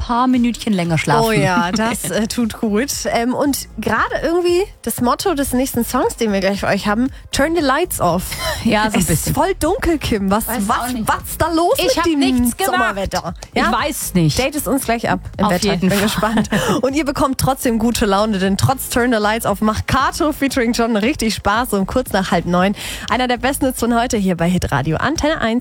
paar Minütchen länger schlafen. Oh ja, das tut gut. Und gerade irgendwie das Motto des nächsten Songs, den wir gleich für euch haben, Turn the Lights Off. Ja, so ein Es ist bisschen. voll dunkel, Kim. Was ist da los Ich mit hab dem nichts gemacht. Sommerwetter? Ich weiß nicht. Date es uns gleich ab im Auf Wetter. jeden Bin Fall. gespannt. Und ihr bekommt trotzdem gute Laune, denn trotz Turn the Lights Off macht Kato featuring John richtig Spaß um kurz nach 8:30. Einer der besten Hits von heute hier bei Hitradio Antenne 1.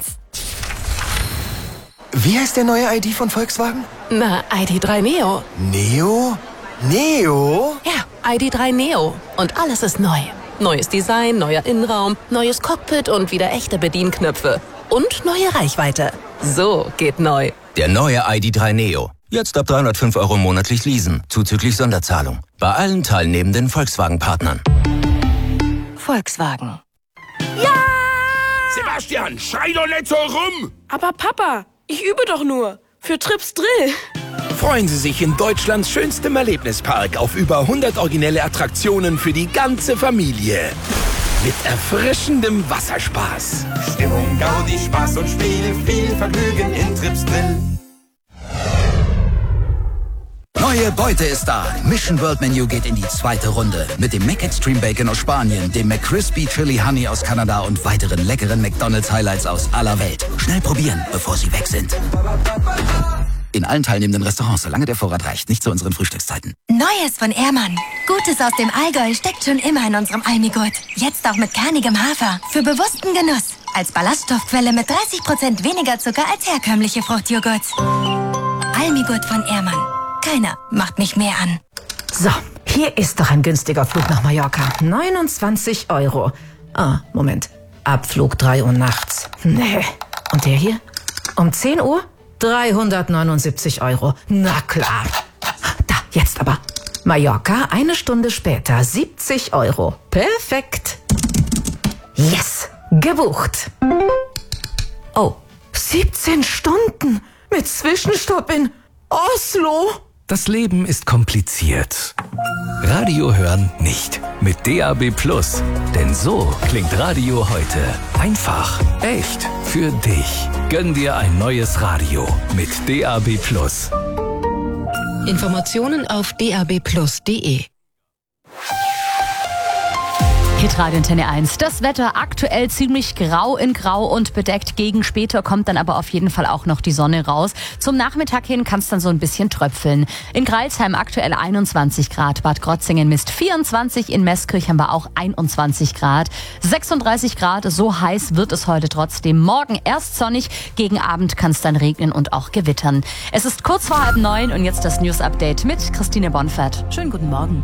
Wie heißt der neue ID von Volkswagen? Na, ID3 Neo. Neo? Neo? Ja, ID3 Neo. Und alles ist neu. Neues Design, neuer Innenraum, neues Cockpit und wieder echte Bedienknöpfe. Und neue Reichweite. So geht neu. Der neue ID3 Neo. Jetzt ab 305 € monatlich leasen, zuzüglich Sonderzahlung. Bei allen teilnehmenden Volkswagen-Partnern. Volkswagen. Sebastian, schrei doch nicht so rum! Aber Papa, ich übe doch nur. Für Trips Drill. Freuen Sie sich in Deutschlands schönstem Erlebnispark auf über 100 originelle Attraktionen für die ganze Familie. Mit erfrischendem Wasserspaß. Stimmung, Gaudi, Spaß und Spiel, viel Vergnügen in Trips Drill. Neue Beute ist da. Mission World Menu geht in die zweite Runde. Mit dem McExtreme Bacon aus Spanien, dem McCrispy Chili Honey aus Kanada und weiteren leckeren McDonald's Highlights aus aller Welt. Schnell probieren, bevor sie weg sind. In allen teilnehmenden Restaurants, solange der Vorrat reicht. Nicht zu unseren Frühstückszeiten. Neues von Ehrmann. Gutes aus dem Allgäu steckt schon immer in unserem Almigurt. Jetzt auch mit kernigem Hafer. Für bewussten Genuss. Als Ballaststoffquelle mit 30% weniger Zucker als herkömmliche Fruchtjoghurts. Almigurt von Ehrmann. Keiner macht mich mehr an. So, hier ist doch ein günstiger Flug nach Mallorca. 29 €. Ah, Moment. Abflug 3 Uhr nachts. Nee. Und der hier? Um 10 Uhr? 379 €. Na klar. Da, jetzt aber. Mallorca, 1 Stunde später, 70 €. Perfekt. Yes, gebucht. Oh, 17 Stunden mit Zwischenstopp in Oslo. Das Leben ist kompliziert. Radio hören nicht. Mit DAB+. Denn so klingt Radio heute. Einfach, echt, für dich. Gönn dir ein neues Radio mit DAB+. Informationen auf dabplus.de. Hitradio Antenne 1. Das Wetter aktuell ziemlich grau in grau und bedeckt. Gegen später kommt dann aber auf jeden Fall auch noch die Sonne raus. Zum Nachmittag hin kann es dann so ein bisschen tröpfeln. In Greilsheim aktuell 21 Grad. Bad Krotzingen misst 24. In Meßkirch haben wir auch 21 Grad. 36 Grad, so heiß wird es heute trotzdem. Morgen erst sonnig, gegen Abend kann es dann regnen und auch gewittern. Es ist kurz vor 8:30 und jetzt das News-Update mit Christine Bonfert. Schönen guten Morgen.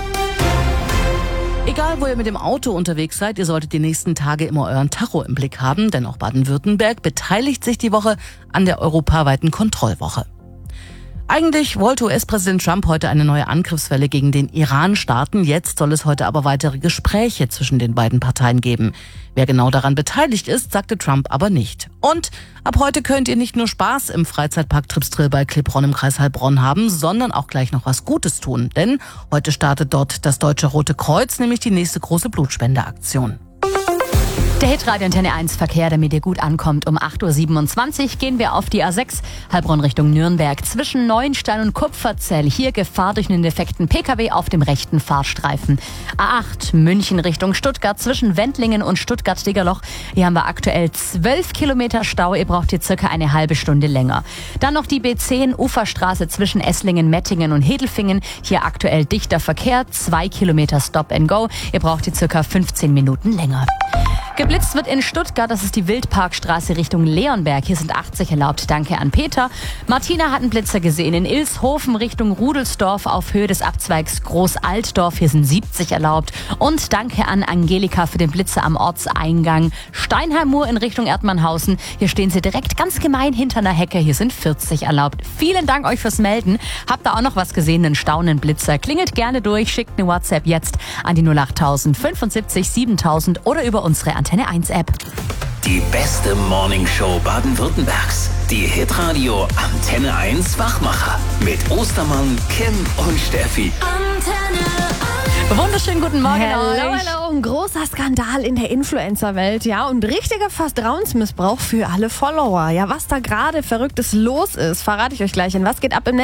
Egal, wo ihr mit dem Auto unterwegs seid, ihr solltet die nächsten Tage immer euren Tacho im Blick haben, denn auch Baden-Württemberg beteiligt sich die Woche an der europaweiten Kontrollwoche. Eigentlich wollte US-Präsident Trump heute eine neue Angriffswelle gegen den Iran starten. Jetzt soll es heute aber weitere Gespräche zwischen den beiden Parteien geben. Wer genau daran beteiligt ist, sagte Trump aber nicht. Und ab heute könnt ihr nicht nur Spaß im Freizeitpark Trips Drill bei Klebronn im Kreis Heilbronn haben, sondern auch gleich noch was Gutes tun. Denn heute startet dort das Deutsche Rote Kreuz, nämlich die nächste große Blutspendeaktion. Der Hitradio Antenne 1 Verkehr, damit ihr gut ankommt. Um 8:27 Uhr gehen wir auf die A6 Heilbronn Richtung Nürnberg. Zwischen Neuenstein und Kupferzell. Hier Gefahr durch einen defekten PKW auf dem rechten Fahrstreifen. A8 München Richtung Stuttgart. Zwischen Wendlingen und Stuttgart-Degerloch. Hier haben wir aktuell 12 Kilometer Stau. Ihr braucht hier circa eine halbe Stunde länger. Dann noch die B10 Uferstraße zwischen Esslingen, Mettingen und Hedelfingen. Hier aktuell dichter Verkehr. 2 Kilometer Stop and Go. Ihr braucht hier circa 15 Minuten länger. Geblitzt wird in Stuttgart, das ist die Wildparkstraße Richtung Leonberg. Hier sind 80 erlaubt. Danke an Peter. Martina hat einen Blitzer gesehen in Ilshofen Richtung Rudelsdorf auf Höhe des Abzweigs Großaltdorf. Hier sind 70 erlaubt. Und danke an Angelika für den Blitzer am Ortseingang Steinheim-Mur in Richtung Erdmannhausen. Hier stehen sie direkt ganz gemein hinter einer Hecke. Hier sind 40 erlaubt. Vielen Dank euch fürs Melden. Habt ihr auch noch was gesehen, einen staunenden Blitzer? Klingelt gerne durch, schickt eine WhatsApp jetzt an die 08000 75 7000 oder über unsere Antenne 1 App. Die beste Morningshow Baden-Württembergs. Die Hitradio Antenne 1 Wachmacher. Mit Ostermann, Kim und Steffi. Wunderschönen guten Morgen Hello, euch. hello. Ein großer Skandal in der Influencer-Welt, ja, und richtiger Vertrauensmissbrauch für alle Follower. Ja, was da gerade Verrücktes los ist, verrate ich euch gleich. Und was geht ab im Netz?